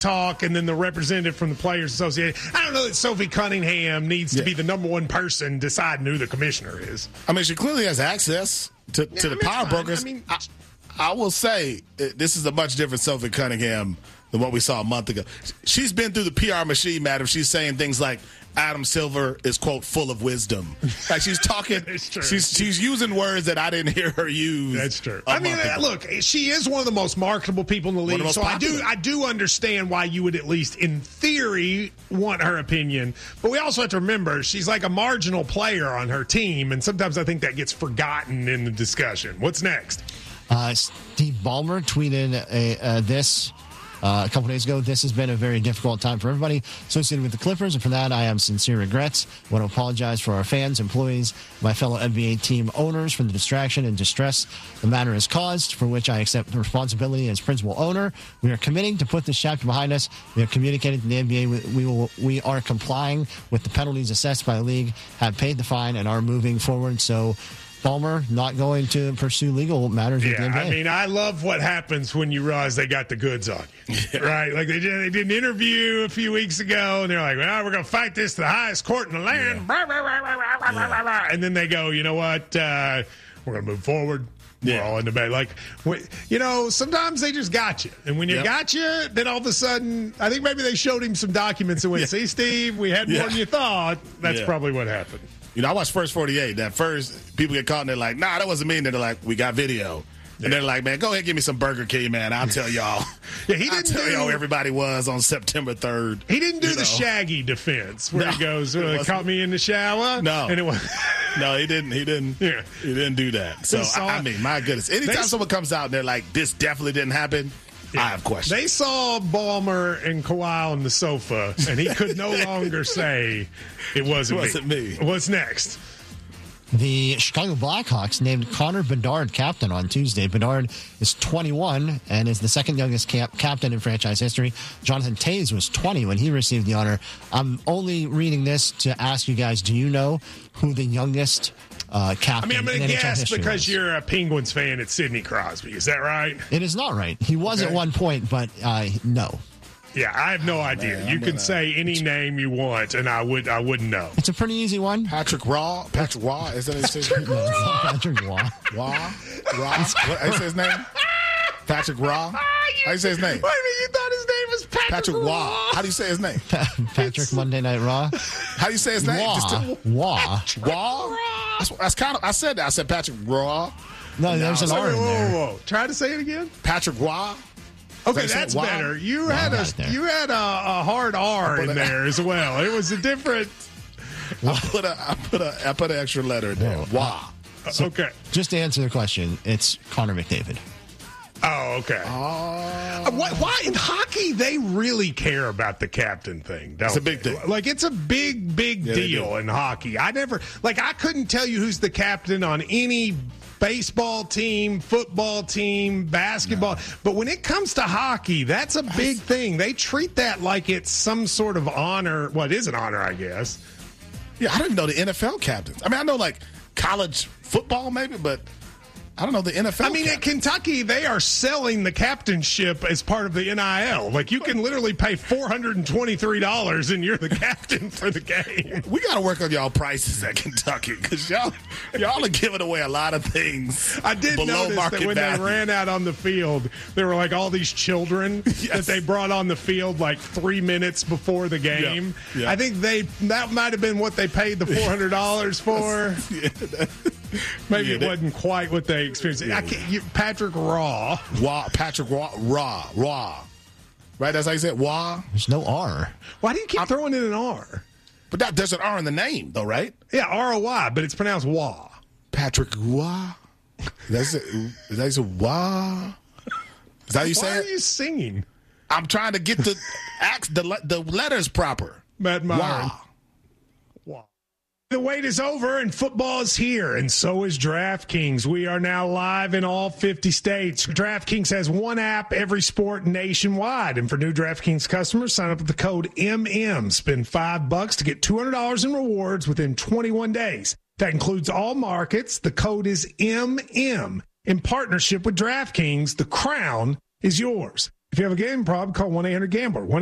talk and then the representative from the Players Association. I don't know that Sophie Cunningham needs to be the number one person deciding who the commissioner is. I mean, she clearly has access to the power brokers. I will say this is a much different Sophie Cunningham than what we saw a month ago. She's been through the PR machine, madam. She's saying things like Adam Silver is, quote, full of wisdom. Like she's talking, she's using words that I didn't hear her use. That's true. I mean, look, she is one of the most marketable people in the league, so I do understand why you would at least in theory want her opinion. But we also have to remember she's like a marginal player on her team, and sometimes I think that gets forgotten in the discussion. What's next? Steve Ballmer tweeted this a couple days ago. This has been a very difficult time for everybody associated with the Clippers, and for that I have sincere regrets. I want to apologize for our fans, employees, my fellow NBA team owners for the distraction and distress the matter has caused, for which I accept the responsibility as principal owner. We are committing to put this chapter behind us. We have communicated to the NBA we are complying with the penalties assessed by the league, have paid the fine, and are moving forward. So Ballmer not going to pursue legal matters with the NBA. I mean, I love what happens when you realize they got the goods on you, right? Like they did an interview a few weeks ago, and they're like, well, we're going to fight this to the highest court in the land. Yeah. And then they go, you know what? We're going to move forward. We're all in debate. Like, sometimes they just got you. And when you got you, then all of a sudden, I think maybe they showed him some documents and went, see, Steve, we had more than you thought. That's probably what happened. You know, I watched First 48. That first, people get caught and they're like, nah, that wasn't me. And they're like, we got video. And they're like, man, go ahead and give me some Burger King, man. I'll tell y'all. I'll tell y'all everybody was on September 3rd. He didn't do the Shaggy defense where he goes, caught me in the shower. No. And it was no, he didn't. He didn't do that. So, I mean, my goodness. Anytime someone comes out and they're like, this definitely didn't happen, I have questions. They saw Ballmer and Kawhi on the sofa, and he could no longer say it wasn't me. What's next? The Chicago Blackhawks named Connor Bedard captain on Tuesday. Bedard is 21 and is the second youngest captain in franchise history. Jonathan Toews was 20 when he received the honor. I'm only reading this to ask you guys, do you know who the youngest captain? I mean, I'm going to guess because was? You're a Penguins fan, it's Sidney Crosby. Is that right? It is not right. He was at one point, but no. Yeah, I have no idea. Man, you can say any name you want, and I wouldn't know. It's a pretty easy one. Patrick Waugh, is that his name? Patrick Waugh. How you say his name? Patrick Waugh. How you say his name? Wait a minute, you thought his name was Patrick Waugh. How do you say his name? Patrick Monday Night Raw. How do you say his name? Waugh. That's kind of. I said that. I said Patrick Waugh. No, there's an R in there. Whoa. Try to say it again. Patrick Waugh. Okay, that's better. You had a hard R in there as well. It was a different. I put an extra letter in there. Wow. So, okay. Just to answer the question, it's Connor McDavid. Oh, okay. Why in hockey they really care about the captain thing? It's a big thing. Like it's a big deal in hockey. I couldn't tell you who's the captain on any baseball team, football team, basketball. No. But when it comes to hockey, that's a big thing. They treat that like it's some sort of honor. Well, it is an honor, I guess. Yeah, I didn't know the NFL captains. I mean, I know like college football maybe, but I don't know the NFL. I mean, at Kentucky, they are selling the captainship as part of the NIL. Like, you can literally pay $423 and you're the captain for the game. We got to work on y'all prices at Kentucky because y'all are giving away a lot of things. I did notice that when they ran out on the field, there were like all these children that they brought on the field like 3 minutes before the game. Yep. I think that might have been what they paid the $400 for. Maybe it wasn't quite what they experienced. Patrick Waugh. Patrick Waugh. Right? That's how you say it? Waugh? There's no R. Why do you keep throwing in an R? But there's an R in the name, though, right? Yeah, R-O-Y, but it's pronounced Waugh. Patrick Waugh? Is that Waugh? Is that how you say it? Why are you singing? I'm trying to get the letters proper. Matt Meyer. Wow. The wait is over and football is here, and so is DraftKings. We are now live in all 50 states. DraftKings has one app, every sport nationwide. And for new DraftKings customers, sign up with the code MM. Spend $5 to get $200 in rewards within 21 days. That includes all markets. The code is MM. In partnership with DraftKings, the crown is yours. If you have a gambling problem, call 1-800-GAMBLER.